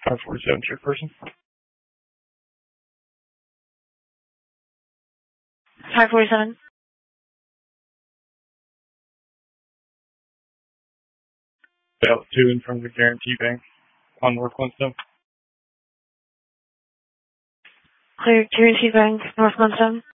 547 Chairperson. 547. Bell 2 in front of the Guarantee Bank on North Glenstone. Clear, Guarantee Bank, North Glenstone.